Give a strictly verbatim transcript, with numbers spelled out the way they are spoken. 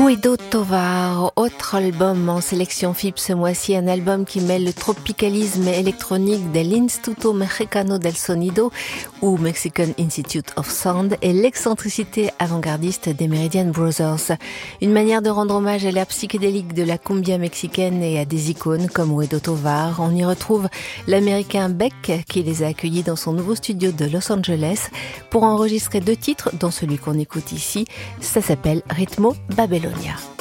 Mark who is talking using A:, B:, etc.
A: Guido Tovar, autre album en sélection F I B ce mois-ci, un album qui mêle le tropicalisme électronique de l'Instituto Mexicano del Sonido ou Mexican Institute of Sound et l'excentricité avant-gardiste des Meridian Brothers. Une manière de rendre hommage à l'ère psychédélique de la cumbia mexicaine et à des icônes comme Guido Tovar. On y retrouve l'américain Beck qui les a accueillis dans son nouveau studio de Los Angeles pour enregistrer deux titres dont celui qu'on écoute ici. Ça s'appelle Ritmo Babylonia.